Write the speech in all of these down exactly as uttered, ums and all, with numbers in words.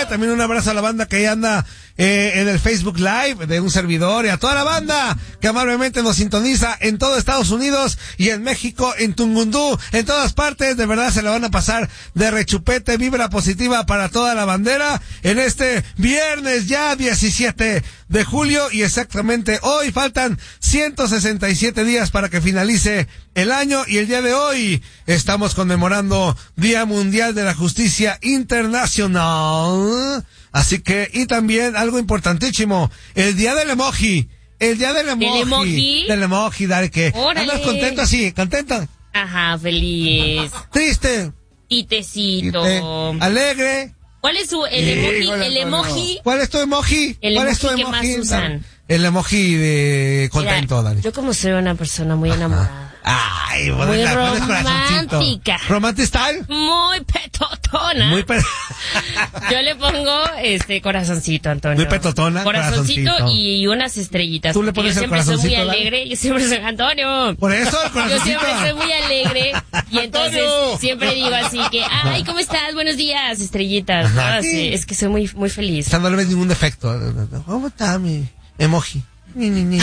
también un abrazo a la banda que ahí anda eh, en el Facebook Live de un servidor, y a toda la banda que amablemente nos sintoniza en todo Estados Unidos y en México, en Tungundú, en todas partes. De verdad se la van a pasar de rechupete. Vibra positiva para toda la bandera en este viernes ya diecisiete de julio, y exactamente hoy faltan ciento sesenta y siete días para que finalice el año, y el día de hoy estamos conmemorando Día Mundial de la Justicia Internacional. Así que, y también algo importantísimo, el Día del Emoji. El Día del Emoji. ¿Del emoji? Del emoji, dale que. Órale. Andas contento así, contento. Ajá, feliz. Triste. Titecito. Triste. Alegre. ¿Cuál es su, el emoji, Híjole, el emoji? ¿Cuál es tu emoji? El ¿Cuál es tu emoji que más usan. El emoji de contento, Mira, Dani. yo como soy una persona muy enamorada. Ay, Muy pones la- pones corazoncito. romántica. ¿Romantic style? Muy petotona. Muy pe... Yo le pongo este corazoncito, Antonio. Muy petotona, Corazoncito, corazoncito. y unas estrellitas. ¿Tú le porque pones yo el siempre soy muy corazoncito, Dani? alegre. Yo siempre soy Antonio. Por eso el Yo corazoncito. siempre soy muy alegre y entonces Antonio. siempre digo así que, ay, ¿cómo estás? Buenos días, estrellitas. Ajá, ¿no? sí. Así, es que soy muy muy feliz. O sea, no le ves ningún defecto. ¿Cómo está mi emoji? Ni, ni, ni.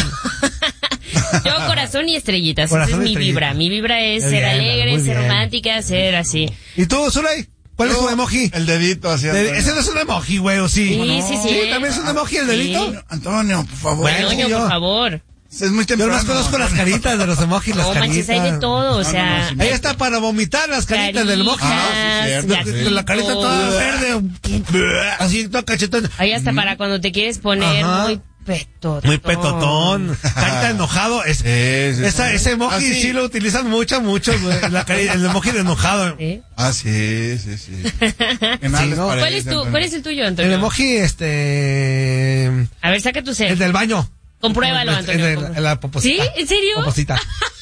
Yo corazón y estrellitas, Corazón esa es y mi estrellita. vibra. Mi vibra es Muy ser bien, alegre, muy ser bien. romántica, ser así. ¿Y tú, Zulay? ¿Cuál es tu emoji? El dedito hacia De- Antonio. ese no es un emoji, güey, ¿o sí? Sí, sí, sí. ¿También es un emoji el Sí. dedito? Antonio, por favor. Bueno, Antonio, yo- por favor. Es muy Yo temprano. no conozco las caritas de los emojis, las No caritas. manches, hay de todo, o No, sea. no, no, sí, Ahí está para vomitar las caritas del emoji. Ah, sí, Caritas, cierto, De- sí. de la carita toda gatitos. verde. Así, toda cachetona. Ahí hasta para cuando te quieres poner Ajá. muy petotón. Muy petotón, carita enojado. Es, Sí, sí, esa, sí. ese emoji Ah, sí. sí. lo utilizan mucho, mucho, güey. La cari- el emoji de enojado. ¿Sí? Ah, sí, sí, sí. Que nada Sí, les ¿no? parece, ¿Cuál es tu, Antonio. cuál es el tuyo, El Antonio? emoji, este... A ver, saca tu El cel. del baño. Compruébalo, El- Antonio. el de la poposita. ¿Sí? ¿En serio? Poposita.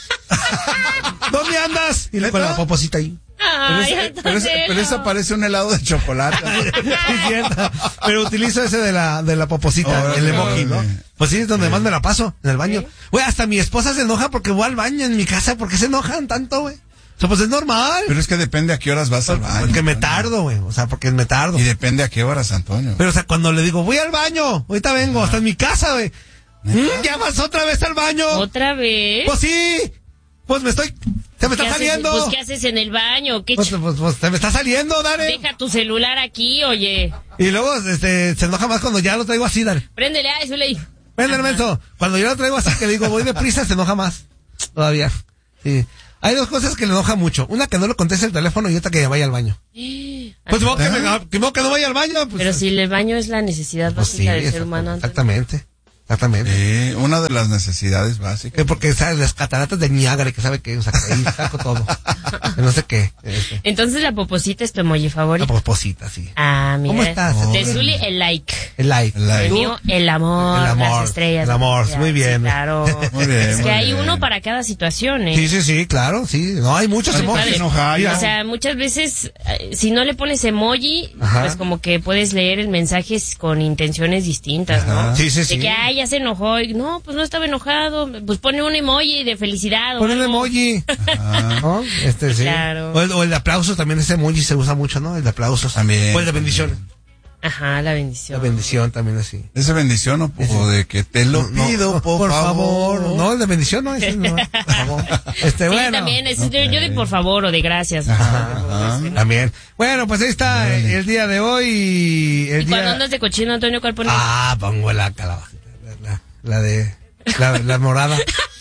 ¿Dónde andas? Y le con la poposita ahí. Pero, Ay, ese- pero, ese- Antonio. pero ese parece un helado de chocolate. Sí, cierto. Pero utilizo ese de la, de la poposita, Órale, el emoji, ¿no? órale. Pues sí, es donde más me la paso, en el baño. ¿Sí? Güey, hasta mi esposa se enoja porque voy al baño en mi casa. ¿Por qué se enojan tanto, güey? O sea, pues es normal. Pero es que depende a qué horas vas al baño. Porque me Antonio. tardo, güey. O sea, porque me tardo. Y depende a qué horas, Antonio. Pero, o sea, cuando le digo, voy al baño, ahorita vengo, hasta en mi casa, güey. Mm, ¿Ya vas otra vez al baño? ¿Otra vez? Pues sí. Pues me estoy... Se me ¿Qué está haces- saliendo. Pues, ¿qué haces en el baño? ¿Qué Pues, ch- pues, pues, se me está saliendo, dale. Deja tu celular aquí, oye. Y luego, este, se enoja más cuando ya lo traigo así, dale. Préndele a eso, le Ven, menso. Cuando yo lo traigo así, que le digo, voy deprisa, se enoja más. Todavía. Sí. Hay dos cosas que le enoja mucho. Una, que no le conteste el teléfono, y otra, que vaya al baño. Pues modo que, me- que, modo que no vaya al baño. Pues, Pero si el baño es la necesidad pues básica del ser exact- humano, Antonio. Exactamente. Exactamente. Sí, una de las necesidades básicas. Eh, porque, ¿sabes? Las cataratas de Niágara, que sabe que, o sea, que ahí saco todo. Que no sé qué. Este, Entonces la poposita es tu emoji una favorito. poposita, sí. Ah, mira. ¿Cómo estás? De Zuli, el like. El like. El like. El ¿Tú? mío, el amor, El amor, las estrellas. el amor, Ya, muy bien. sí, claro. Muy bien, Es que muy hay bien. uno para cada situación, ¿eh? Sí, sí, sí, claro, sí. No, hay muchos Ay, emojis. padre. Enoja, Mira, O sea, muchas veces, eh, si no le pones emoji, Ajá. pues como que puedes leer el mensaje con intenciones distintas, ¿no? Ajá. Sí, sí, De sí. que, ay, ya se enojó. Y, no, pues no estaba enojado. Pues pone un emoji de felicidad. o Pon un algo. emoji. ¿No? Este, sí. Claro. O el, o el de aplausos también, ese emoji se usa mucho, ¿no? El de aplausos. También. O el de bendiciones. Ajá, la La bendición. bendición también así. ¿Esa bendición o, o de que te lo No, pido, no, por, favor? No, el de bendición no, ese no. Por favor. Este, Sí, bueno. también, es, yo de por favor o de gracias. Ajá. También. Bueno, pues ahí está el, el día de hoy. El Y día... cuando andas de cochino, Antonio, ¿cuál pones? Ah, pongo la calabacita. La, la de... La, la morada.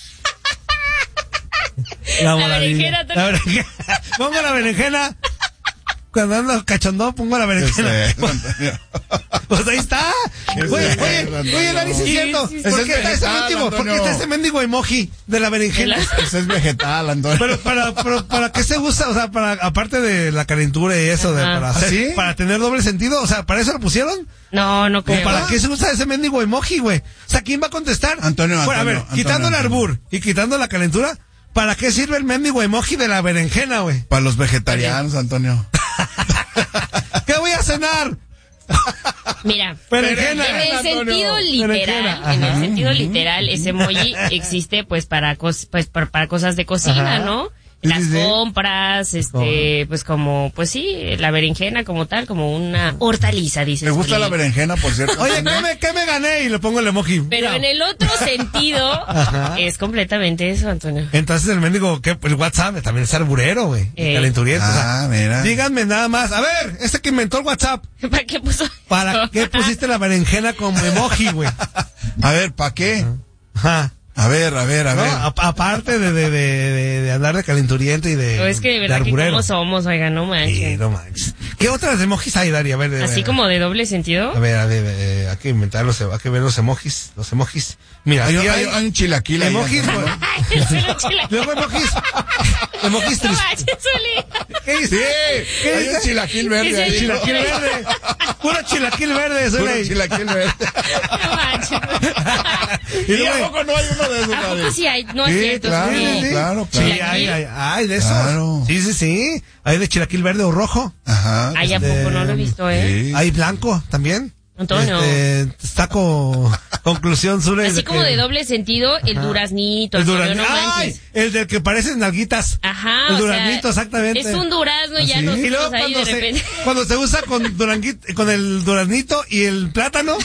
La moradilla. berenjena, Antonio. La berenjena. Pongo la berenjena. Cuando ando cachondón, pongo la berenjena. Ese, Antonio. Pues ahí está. Ese Oye, es, oye, Antonio. oye, Dani, sí es Sí, cierto. sí, sí. ¿Por Ese qué es está ese vegetal, mendigo? ¿Por qué Antonio. está ese mendigo emoji de la berenjena? Ese es vegetal, Antonio. Pero para, pero para qué se usa, o sea, para, aparte de la calentura y eso, de, Ajá. para hacer, ¿Sí? para tener doble sentido, o sea, ¿para eso lo pusieron? No, no ¿O creo. para qué se usa ese mendigo emoji, güey? O sea, ¿quién va a contestar? Antonio, Bueno, a ver, Antonio, quitando el Antonio, albur y quitando la calentura, ¿para qué sirve el mendigo emoji de la berenjena, güey? Para los vegetarianos, Antonio. ¿Qué voy a cenar? Mira, Berenjena. en el Antonio. sentido literal, Berenjena, en el ajá. sentido literal, ese emoji existe pues para cos, pues para, para cosas de cocina, Ajá. ¿no? las Sí, sí, sí. compras, este, pues como, pues sí, la berenjena como tal, como una hortaliza, dices. Me gusta Zuli. la berenjena, por cierto. Oye, ¿qué me, qué me gané? Y le pongo el emoji. Pero Mira. en el otro sentido, Ajá. es completamente eso, Antonio. Entonces el mendigo, ¿qué? El WhatsApp también es arburero, güey. Eh. Calenturiento. o sea, Ah, mira. díganme nada más. A ver, este que inventó el WhatsApp, ¿Para qué puso? ¿para qué pusiste la berenjena como emoji, güey? A ver, ¿para qué? Ajá. A ver, a ver, a No, ver. a- aparte de, de, de, de, de andar de calenturiento y de, No, es que de verdad que arburero. cómo somos, oiga, no Sí, manches. no manches. ¿Qué otras emojis hay, Dari? A ver, de- Así de- como de doble sentido. A ver, a ver, eh, hay que inventar los, hay que ver los emojis, los emojis. Mira, Hay, aquí hay- hay, hay un chilaquil ahí. emojis, Antonio. güey. Ay, se lo chila- Luego emojis. Emojis No tristes. manches, Zuli. ¿Qué dice? Sí, ¿Qué hay dice? un chilaquil verde Ese ahí. Chilaquil verde. Puro chilaquil verde, Puro Zuley. chilaquil verde. No manches. Y ¿Y luego- a poco no hay uno de esos, ¿A poco Dari? sí hay? No es Sí, cierto, claro, Zuli. Sí, sí. claro, Sí, claro. hay, hay, hay de esos. Claro. Sí, sí, sí. Hay de chilaquil verde o rojo. Ajá. Ay, ¿a Este, poco no lo he visto, eh? Sí. Hay blanco también. Antonio. Este, está con conclusión, Zuley. Así como que- de doble sentido, el Ajá. duraznito. El Antonio, duraznito. no ¡Ay! manches. El del que parecen nalguitas. Ajá, El o sea, duraznito, exactamente. Es un durazno y ya ¿Ah, sí? nosotros Y luego ahí cuando de se, repente. cuando se usa con duranguit- con el duraznito y el plátano,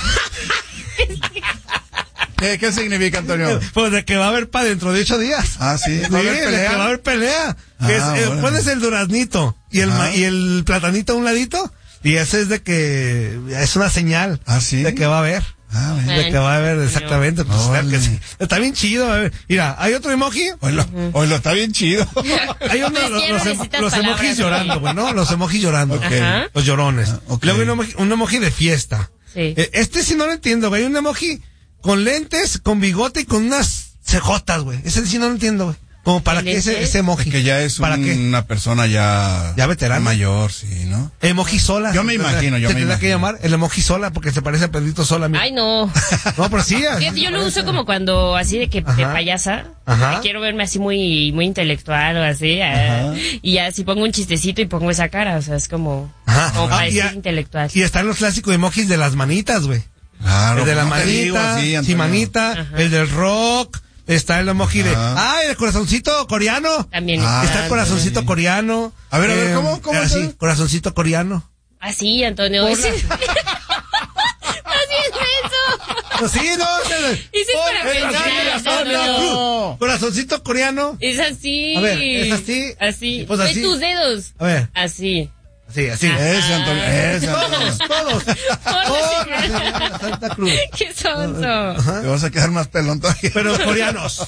¿Qué, qué significa, Antonio? pues de que va a haber para dentro de ocho días. Ah, sí. Sí, ¿Va a haber de que pelea? va a haber pelea. Ah, Es, eh, órale. pones el duraznito y el, ma- Ah. y el platanito a un ladito y ese es de que es una señal Ah, ¿sí? de que va a haber. Ah, mira. De que va a haber, exactamente. Pues, claro que Órale. sí. Está bien chido. A ver, mira, hay otro emoji. Oilo, oilo, está bien chido. Hay uno, Es los, que ya no los, em- necesitas los palabras, emojis güey. llorando, güey, ¿no? Los emojis llorando. Ok. Ajá. Los llorones. Ah, ok. Luego hay un emoji, un emoji de fiesta. Sí. Eh, Este sí no lo entiendo, güey. Hay un emoji con lentes, con bigote y con unas cejotas, güey. Ese sí no lo entiendo, güey. Como para qué ese, ¿Lentes? ese emoji. Que ya es ¿Para un- qué? una persona ya... Ya veterana. Mayor, sí, ¿no? Emoji sola. Yo me imagino, yo se me tendrá que imagino. llamar el emoji sola porque se parece a Pedrito Sola. mira. Ay, no. No, pero sí. así Fíjate, yo se lo parece. uso como cuando así de que de Ajá. payasa. Ajá. Que quiero verme así muy muy intelectual o así. ah, y así pongo un chistecito y pongo esa cara. O sea, es como, Ajá. como Ah, para y decir a- intelectual. Y están los clásicos emojis de las manitas, güey. Claro. El de la no te digo manita, así, sí, Antonio. manita, Ajá. el del rock, está el emoji de, Ajá. ah, el corazoncito coreano. También Ah, Está el está. corazoncito coreano. A ver, a ver, Eh, ¿cómo- cómo así, es? corazoncito coreano. Así, Antonio. Hola. Ese- Así es eso. Pues sí, no, ese- Ese es para Oh, pensar, Santa Antonio. Cruz. Corazoncito coreano. Es así. A ver, ¿es así? Así. Pues Ve así. tus dedos. A ver, Así. así, así. Ese, Antonio, ese, Antonio. Todos, todos. Oh, la señora Santa Cruz. Qué sonso. Te vas a quedar más pelón todavía. Pero coreanos.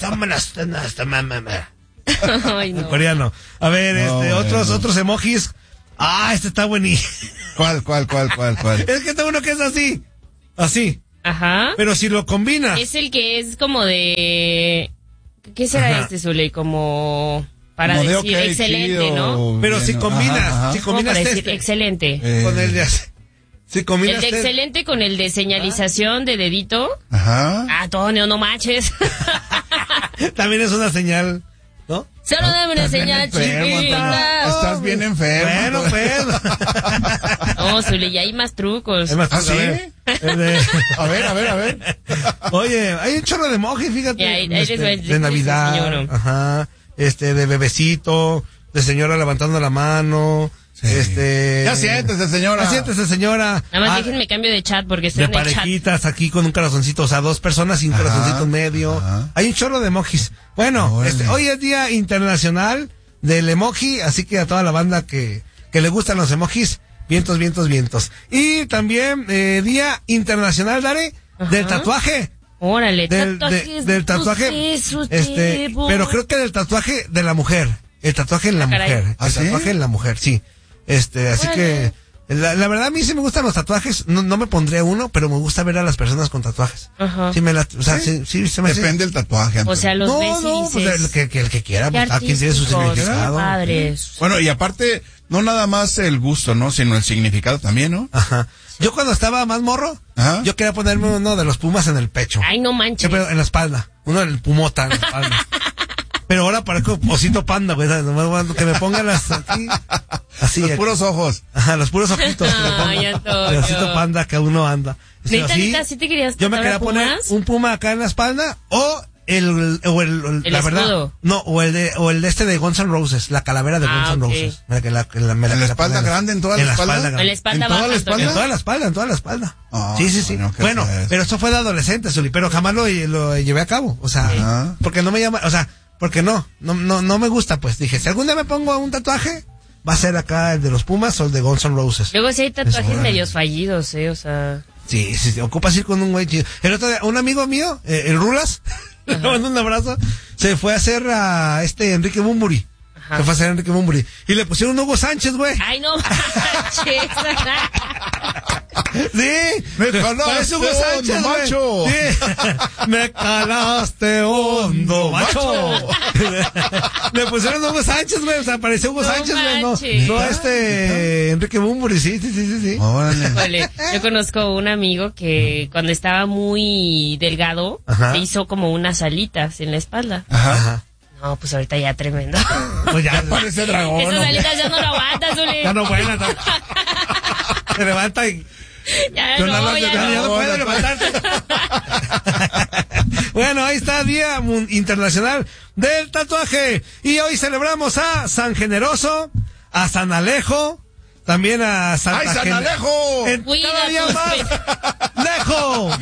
Ay, no. Coreano. A ver, No, este, otros, bueno. otros emojis. Ah, este está buenísimo. ¿Cuál, cuál, cuál, cuál, cuál? Es que está uno que es así. Así. Ajá. Pero si lo combinas. Es el que es como de... ¿Qué será Ajá. este, Zuley? Como... Para Como de decir ok, excelente, chido, ¿no? Pero bien, si ¿no? combinas, Ajá, ajá. si Como combinas para decir este excelente. Eh, con el de si El combinas de este- excelente con el de señalización de dedito. Ajá. Ah, Antonio, no manches. también es una señal, ¿no? Solo dame una Estás bien señal enfermo, Antonio. chiquita. Estás bien enfermo. Bueno, pues. No, Zuley, ya hay más trucos. Es más, ¿Ah, a sí? ver, el de- A ver, a ver, a ver. Oye, hay un chorro de emojis, fíjate. Ya, ahí- ahí este, les voy- de les Navidad, enseño uno. ajá, este, de bebecito, de señora levantando la mano, Sí. este. Ya siéntese, señora. Ya siéntese, señora. Nada más Ah, déjenme cambio de chat porque estoy de en el chat. parejitas aquí con un corazoncito, o sea, dos personas sin Ajá, corazoncito en medio. ajá. Hay un chorro de emojis. Bueno, Órale. este, hoy es Día Internacional del Emoji, así que a toda la banda que, que le gustan los emojis, vientos, vientos, vientos. Y también eh, Día Internacional, Dare, Ajá. del tatuaje. Órale, Del, de- tatuajes, del tatuaje, sucesos, este, llevo. pero creo que del tatuaje de la mujer, el tatuaje en la Ah, caray. mujer, ¿Ah, el sí? tatuaje en la mujer, sí, este, así Órale. que, la, la verdad a mí sí me gustan los tatuajes, no, no me pondría uno, pero me gusta ver a las personas con tatuajes, Ajá. sí me la, o sea, sí, sí, se me hace- Depende del tatuaje, O Antonio. sea, los no, ves y no, pues dices... el que, que el que quiera, qué pues, cada quien tiene su artísticos, significado. qué padres. Bueno, y aparte, no nada más el gusto, ¿no? Sino el significado también, ¿no? Ajá. Yo cuando estaba más morro, Ajá. yo quería ponerme uno de los Pumas en el pecho. Ay, no manches. Siempre en la espalda. Uno del Pumota en la espalda. Pero ahora parezco osito panda, güey. ¿sabes? Nomás cuando que me pongan las así. Así. Los aquí. puros ojos. Ajá, los puros ojitos. que me pongan. Ay, Antonio. El osito panda que uno anda. Este, Neta, así, neta, ¿sí te querías yo me tatuar quería a poner Pumas? un puma acá en la espalda o el, o el, El la verdad, escudo. no, o el de, o el de este de Guns N' Roses, la calavera de Guns Ah, N' ok. Roses. Mira que la, que la, me ¿En la que espalda ponen- grande, en toda la espalda? grande. En la espalda ¿En toda baja, la espalda? En toda la espalda, en toda la espalda. Ah, sí, sí, sí. bueno, qué Bueno, feo. pero esto fue de adolescente, Zuli, pero jamás lo, lo llevé a cabo. O sea, Ajá. porque no me llama, o sea, porque no, no, no, no me gusta, pues. Dije, si algún día me pongo un tatuaje, va a ser acá el de los Pumas o el de Guns N' Roses. Luego sí hay tatuajes Eso, medios fallidos, eh, o sea... Sí, sí, sí, ocupas ir con un güey chido. El otro día, un amigo mío, eh, el Rulas, le mando un abrazo, se fue a hacer a este Enrique Bumburi. Ajá. Se fue a hacer a Enrique Bumburi. Y le pusieron Hugo Sánchez, güey. Ay, no manches. Sí, Me calaste parece Hugo Sánchez, hondo, güey. macho. Sí. Me calaste hondo, macho. Le pusieron Hugo Sánchez, güey. O sea, parecía Hugo No Sánchez, güey. No, manches. no este Enrique Bumburi, sí, sí, sí, sí. sí. Órale. Híjole, yo conozco un amigo que cuando estaba muy delgado, Ajá. se hizo como unas alitas en la espalda. Ajá. Ajá. No, pues ahorita ya tremendo. Pues ya, Parece dragón. Esas ¿no? alitas ya no lo aguantas, Zuli. ya no buena. no. Se levanta y Ya Yo no, nada más ya de- ya, no. ya no puede levantarse. Bueno, ahí está Día Mun- Internacional del Tatuaje. Y hoy celebramos a San Generoso, a San Alejo, también a Santa ¡Ay, San Gen- Alejo! En- Cuida cada día tus más lejos.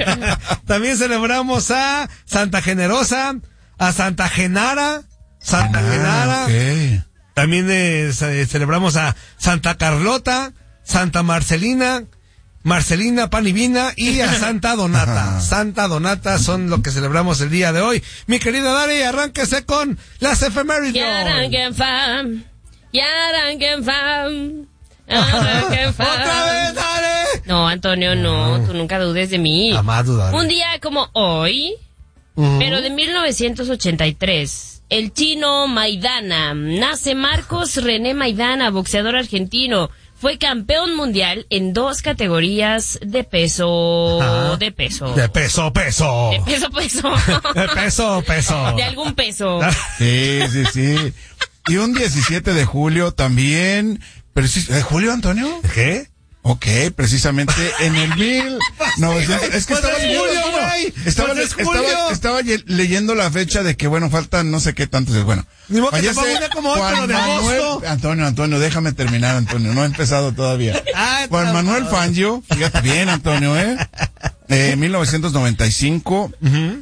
También celebramos a Santa Generosa, a Santa Genara, Santa Ah, Genara. ok. También eh, ce- celebramos a Santa Carlota, Santa Marcelina, Marcelina Panivina y a Santa Donata. Ajá. Santa Donata son lo que celebramos el día de hoy. Mi querida Dari, arránquese con las efemérides. Yaranquen fam, yaranquen fam, yaranquen fam. ¡Otra vez, Dari! No, Antonio, no, tú nunca dudes de mí. Jamás dudaré. Un día como hoy, Ujú. pero de mil novecientos ochenta y tres, el chino Maidana, nace Marcos René Maidana, boxeador argentino. Fue campeón mundial en dos categorías de peso, Ajá. de peso. De peso, peso. De peso, peso. De peso, peso. De algún peso. Sí, sí, sí. Y un diecisiete de julio también. precis- ¿De julio, Antonio? ¿Qué? Ok, precisamente en el mil novecientos... Es que Pues estaba es leyendo, julio, no, güey. estaba, Pues es estaba- julio. estaba ye- leyendo la fecha de que, bueno, faltan no sé qué tantos. Bueno, Ni modo que te fallece ponga una como hoy, Juan pero de Manuel- agosto. Antonio, Antonio, déjame terminar, Antonio, no he empezado todavía. Ah, Juan está Manuel padre. Fangio, fíjate bien, Antonio, ¿eh? Eh, mil novecientos noventa y cinco,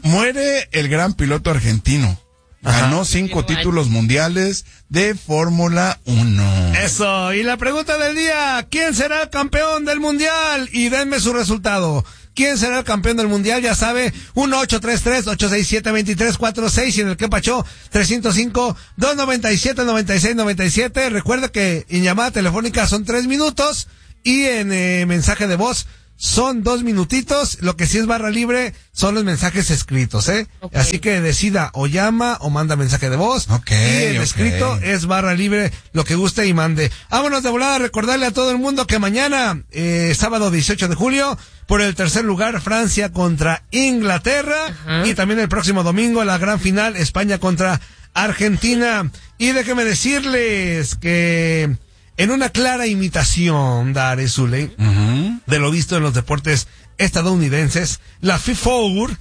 muere el gran piloto argentino. Ganó cinco Qué títulos mundiales de Fórmula uno. Eso, y la pregunta del día, ¿quién será el campeón del mundial? Y denme su resultado. ¿Quién será el campeón del mundial? Ya sabe, uno ocho tres tres, ocho seis siete, dos tres cuatro seis y en el que pachó tres cero cinco, dos nueve siete, nueve seis nueve siete. Recuerda que en llamada telefónica son tres minutos y en eh, mensaje de voz son dos minutitos. Lo que sí es barra libre son los mensajes escritos, ¿eh? Ok. Así que decida o llama o manda mensaje de voz. Ok, y el ok. escrito es barra libre, lo que guste y mande. Vámonos de volada a recordarle a todo el mundo que mañana, eh, sábado dieciocho de julio, por el tercer lugar, Francia contra Inglaterra. Ajá. Y también el próximo domingo, la gran final, España contra Argentina. Y déjeme decirles que en una clara imitación, Dare Zuley, Ujú. de lo visto en los deportes estadounidenses, la FIFA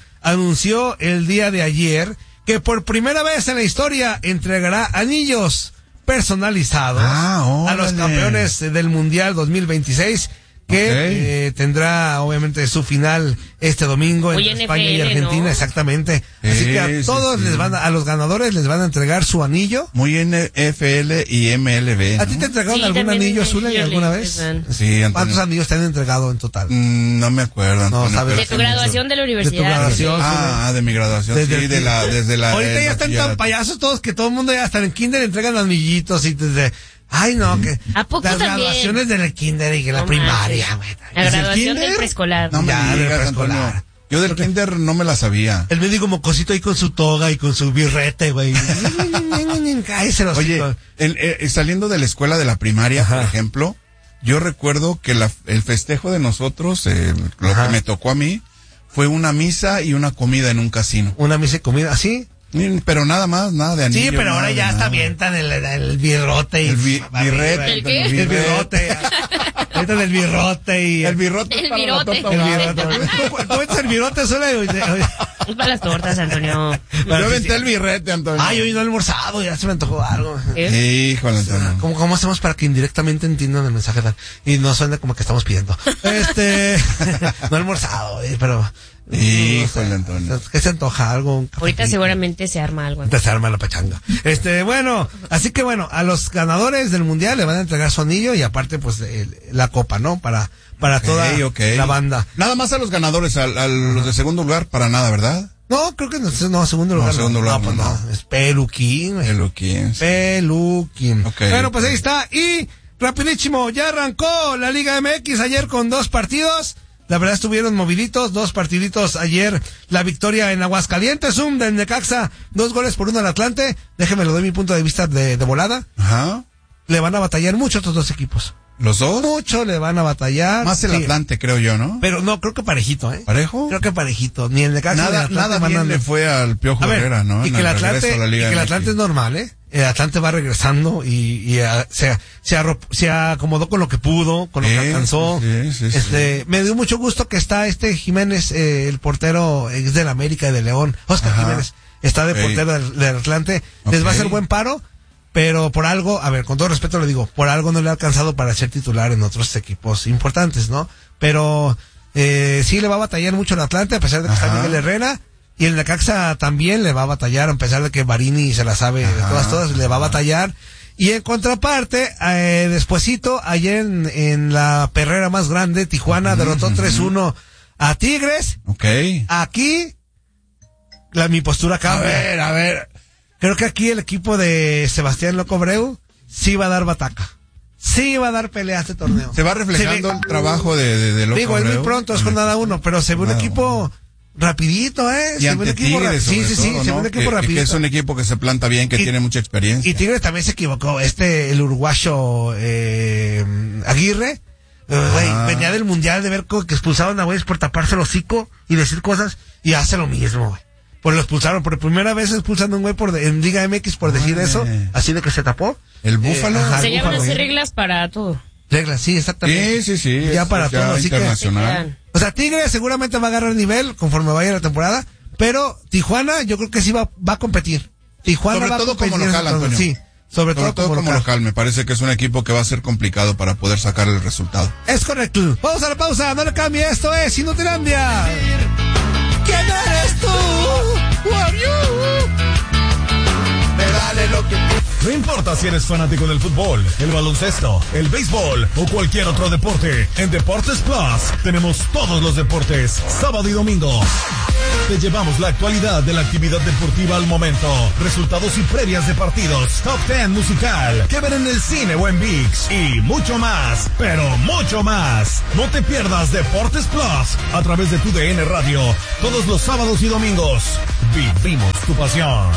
anunció el día de ayer que por primera vez en la historia entregará anillos personalizados Ah, a los órale. campeones del Mundial dos mil veintiséis, que Ok. eh, tendrá obviamente su final este domingo Muy entre España y N F L, Argentina, ¿no? exactamente. Así Sí, que a sí, todos sí. les van a, a los ganadores les van a entregar su anillo. Muy N F L y M L B. ¿A ¿no? ti te entregaron Sí, algún también anillo, me- Zule, yo alguna le- vez? les dan. Sí, Antonio. ¿Cuántos anillos te han entregado en total? Mm, No me acuerdo, Antonio. sabes. pero De tu sí me- graduación de la universidad. graduación. Ah, de mi graduación, Desde sí, el- de la, desde la... Ahorita el ya están tan bachillerato. payasos todos que todo el mundo ya hasta en el kinder entregan anillitos y desde... Ay, no, que... ¿A poco las también? graduaciones del kinder y que la No primaria, manches. güey. La ¿Es el graduación kinder? del preescolar. No me Ya, del digas, preescolar. Antonio. Yo del kinder no me la sabía. El médico mocosito ahí con su toga y con su birrete, güey. Cállese los Oye, hijos. el- eh, saliendo de la escuela de la primaria, Ajá. por ejemplo, yo recuerdo que la- el festejo de nosotros, eh, lo Ajá. que me tocó a mí, fue una misa y una comida en un casino. Una misa y comida, ¿así? Mm, Pero nada más, nada de anillo. Sí, pero nada ahora de ya nada. hasta avientan el, el birrote y... El bi- birrete. ¿El qué? El birrote. Ahorita del birrote y... El birrote. El para la virote. torta El ahogada. birrote. ¿Cómo es el birrote? Solo... Es para las tortas, Antonio. Yo aventé el birrete, Antonio. Ay, hoy no he almorzado, ya se me antojó algo. ¿Eh? Híjole, Antonio. ¿Cómo, ¿Cómo hacemos para que indirectamente entiendan el mensaje tal? Y no suene como que estamos pidiendo? Este, no he almorzado, eh, pero... Híjole, Antonio. ¿Qué se antoja? Algo. Un Ahorita cafecito. seguramente se arma algo. Te se arma la pachanga. Este, bueno, así que bueno, a los ganadores del mundial le van a entregar su anillo y aparte, pues, el- la copa, ¿no? Para, para toda Ok, ok. la banda. Nada más a los ganadores, a, a los de segundo lugar, para nada, ¿verdad? No, creo que no, no segundo lugar. segundo lugar, pues no, no. no. Es Peluquín, güey. El Luquín. Peluquín. Ok, Bueno, pues ok. ahí está. Y rapidísimo, ya arrancó la Liga M X ayer con dos partidos. La verdad estuvieron moviditos, dos partiditos ayer. La victoria en Aguascalientes, un del Necaxa, dos goles por uno al Atlante. Déjeme lo doy mi punto de vista de, de volada. Ajá. Le van a batallar mucho estos dos equipos. ¿Los dos? Mucho le van a batallar. Más el Sí. Atlante, creo yo, ¿no? Pero no, creo que parejito, ¿eh? ¿Parejo? Creo que parejito. Ni el Necaxa ni el Nada, Atlante nada van a- bien le fue al Piojo A ver, Herrera, ¿no? y En que el regreso Atlante, a la y Liga que el M X. Atlante es normal, ¿eh? El Atlante va regresando y, y ah, se, se, arro- se acomodó con lo que pudo, con lo Sí, que alcanzó. sí, sí, sí. Este, me dio mucho gusto que está este Jiménez, eh, el portero ex del América y de León, Oscar Ajá. Jiménez, está de Ok. portero del, del Atlante. Les va a Ok. hacer buen paro, pero por algo, a ver, con todo respeto le digo, por algo no le ha alcanzado para ser titular en otros equipos importantes, ¿no? Pero eh, sí le va a batallar mucho el Atlante, a pesar de que está Ajá. Miguel Herrera. Y el Necaxa también le va a batallar, a pesar de que Barini se la sabe de Ajá, todas, todas, le va a ajá. batallar. Y en contraparte, eh, despuesito, ayer en, en la perrera más grande, Tijuana Ujú, derrotó ujú. tres uno a Tigres. Ok. Aquí, la, mi postura A cambia. ver, a ver. Creo que aquí el equipo de Sebastián Loco Breu sí va a dar bataca. Sí va a dar pelea a este torneo. Se va reflejando Se ve- el trabajo de, de, de Loco Digo, es muy Abreu. pronto, es jornada uno, pero se ve un Jornada equipo uno. rapidito, ¿eh? Y se ve ante un equipo Tigres, ra- Sí, sobre sí, sí, todo, se ve ¿no? un equipo que, rapidito. que es un equipo que se planta bien, que Y- tiene mucha experiencia. Y Tigres también se equivocó. Este, el uruguayo eh, Aguirre, eh, güey, Ah. venía del mundial de ver co- que expulsaban a güeyes por taparse el hocico y decir cosas y hace lo mismo, güey. Pues lo expulsaron. Por primera vez expulsando a un güey por de- en Liga M X por decir Órale. eso, así de que se tapó. El Búfalo. Eh, ajá, Se el llaman Búfalo, así ¿eh? reglas para todo. Reglas, sí, exactamente. Sí, sí, sí. Ya es- para es todo, así que- internacional. O sea, Tigres seguramente va a agarrar nivel conforme vaya la temporada, pero Tijuana yo creo que sí va, va a competir. Tijuana Sobre va todo a competir. como local, en todo, Antonio. Sí, sobre, Sobre todo como local, me parece que es un equipo que va a ser complicado para poder sacar el resultado. Es correcto. Vamos a la pausa, no le cambie, esto es Inutilandia. ¿Quién eres tú? Who are you? Dale lo que... No importa si eres fanático del fútbol, el baloncesto, el béisbol o cualquier otro deporte, en Deportes Plus tenemos todos los deportes, sábado y domingo. Te llevamos la actualidad de la actividad deportiva al momento, resultados y previas de partidos, top ten musical, que ver en el cine o en ViX y mucho más, pero mucho más. No te pierdas Deportes Plus a través de tu D N Radio, todos los sábados y domingos. Vivimos tu pasión.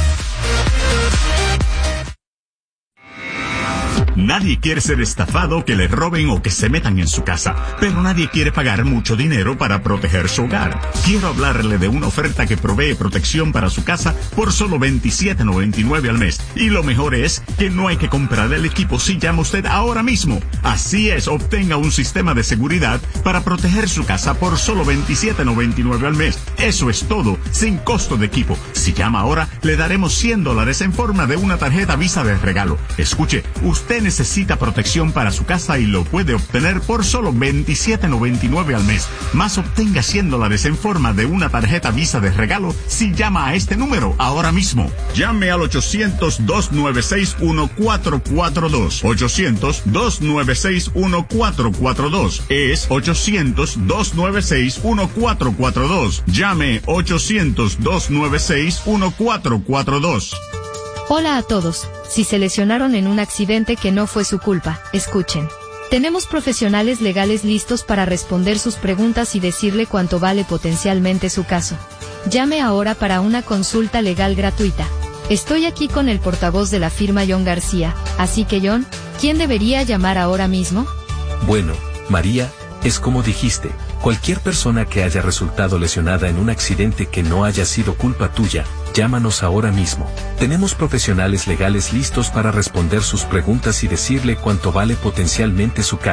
Nadie quiere ser estafado, que le roben o que se metan en su casa, pero nadie quiere pagar mucho dinero para proteger su hogar. Quiero hablarle de una oferta que provee protección para su casa por solo veintisiete noventa y nueve al mes. Y lo mejor es que no hay que comprar el equipo si llama usted ahora mismo. Así es, obtenga un sistema de seguridad para proteger su casa por solo veintisiete noventa y nueve al mes. Eso es todo, sin costo de equipo. Si llama ahora, le daremos cien dólares en forma de una tarjeta Visa de regalo. Escuche, usted necesita protección para su casa y lo puede obtener por solo veintisiete noventa y nueve al mes. Más obtenga cien dólares en forma de una tarjeta Visa de regalo si llama a este número ahora mismo. Llame al ochocientos, dos nueve seis, uno cuatro cuatro dos. ochocientos, dos nueve seis, uno cuatro cuatro dos. Es ochocientos, dos nueve seis, uno cuatro cuatro dos. Llame ochocientos, dos nueve seis, uno cuatro cuatro dos. Hola a todos, si se lesionaron en un accidente que no fue su culpa, escuchen. Tenemos profesionales legales listos para responder sus preguntas y decirle cuánto vale potencialmente su caso. Llame ahora para una consulta legal gratuita. Estoy aquí con el portavoz de la firma John García, así que John, ¿quién debería llamar ahora mismo? Bueno, María, es como dijiste, cualquier persona que haya resultado lesionada en un accidente que no haya sido culpa tuya, llámanos ahora mismo. Tenemos profesionales legales listos para responder sus preguntas y decirle cuánto vale potencialmente su caso.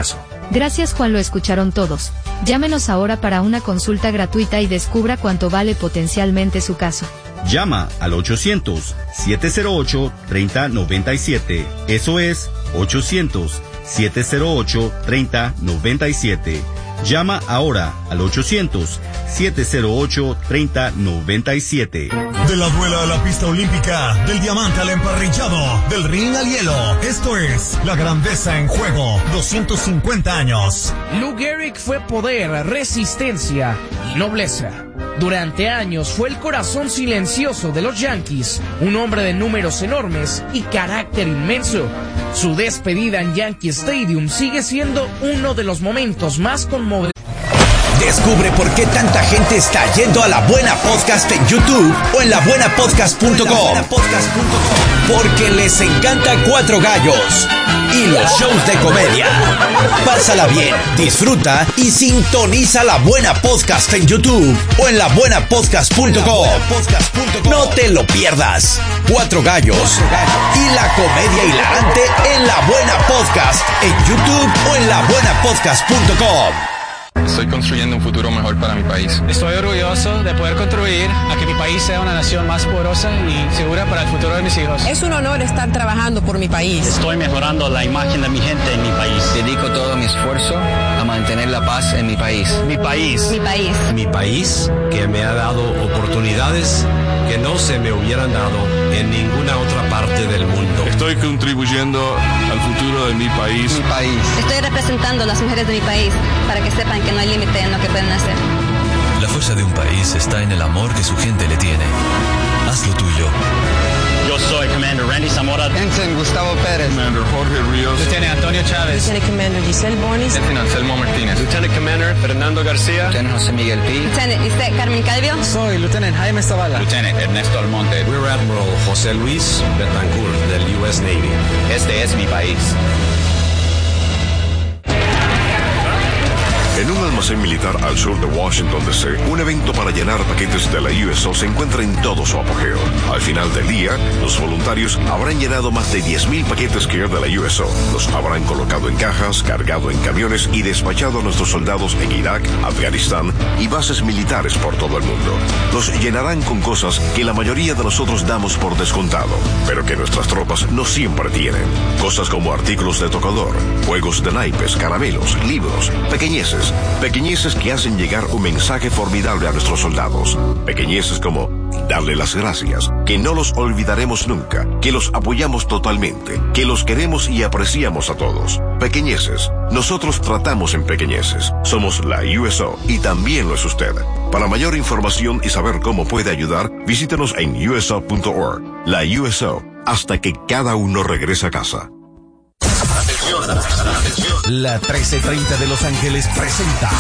Gracias Juan, lo escucharon todos. Llámenos ahora para una consulta gratuita y descubra cuánto vale potencialmente su caso. Llama al ochocientos, siete cero ocho, tres cero nueve siete. Eso es ochocientos, siete cero ocho, tres cero nueve siete. Llama ahora al ochocientos, siete cero ocho, tres cero nueve siete. De la duela a la pista olímpica, del diamante al emparrillado, del ring al hielo. Esto es La Grandeza en Juego, doscientos cincuenta años. Lou Gehrig fue poder, resistencia y nobleza. Durante años fue el corazón silencioso de los Yankees, un hombre de números enormes y carácter inmenso. Su despedida en Yankee Stadium sigue siendo uno de los momentos más conmovedores. Descubre por qué tanta gente está yendo a La Buena Podcast en YouTube o en la buena podcast punto com. Porque les encanta Cuatro Gallos y los shows de comedia. Pásala bien, disfruta y sintoniza La Buena Podcast en YouTube o en la buena podcast punto com. No te lo pierdas. Cuatro Gallos y la comedia hilarante en La Buena Podcast en YouTube o en la buena podcast punto com. Estoy construyendo un futuro mejor para mi país. Estoy orgulloso de poder contribuir a que mi país sea una nación más poderosa y segura para el futuro de mis hijos. Es un honor estar trabajando por mi país. Estoy mejorando la imagen de mi gente en mi país. Dedico todo mi esfuerzo a mantener la paz en mi país. Mi país. Mi país. Mi país, que me ha dado oportunidades que no se me hubieran dado en ninguna otra parte del mundo. Estoy contribuyendo al futuro de mi país. Mi país. Estoy representando a las mujeres de mi país para que sepan que no hay límite en lo que pueden hacer. La fuerza de un país está en el amor que su gente le tiene. Haz lo tuyo. Yo soy Commander Randy Zamora. Ensign Gustavo Pérez. Commander Jorge Ríos. Lieutenant Antonio Chávez. Lieutenant Commander Giselle Bonis. Lieutenant Anselmo Martínez. Lieutenant Commander Fernando García. Lieutenant José Miguel Pi. Lieutenant Iste Carmen Calvio. Soy Lieutenant Jaime Zavala. Lieutenant Ernesto Almonte. Rear Admiral José Luis Betancourt del U S Navy. Este es mi país. En un almacén militar al sur de Washington, D C, un evento para llenar paquetes de la U S O se encuentra en todo su apogeo. Al final del día, los voluntarios habrán llenado más de diez mil paquetes Care de la U S O. Los habrán colocado en cajas, cargado en camiones y despachado a nuestros soldados en Irak, Afganistán y bases militares por todo el mundo. Los llenarán con cosas que la mayoría de nosotros damos por descontado, pero que nuestras tropas no siempre tienen. Cosas como artículos de tocador, juegos de naipes, caramelos, libros, pequeñeces. Pequeñeces que hacen llegar un mensaje formidable a nuestros soldados. Pequeñeces como darle las gracias, que no los olvidaremos nunca, que los apoyamos totalmente, que los queremos y apreciamos a todos. Pequeñeces. Nosotros tratamos en pequeñeces. Somos la U S O y también lo es usted. Para mayor información y saber cómo puede ayudar, visítenos en U S O punto org. La U S O, hasta que cada uno regrese a casa. La trece treinta de Los Ángeles presenta